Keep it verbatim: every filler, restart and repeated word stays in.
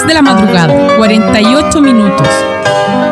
tres de la madrugada, cuarenta y ocho minutos.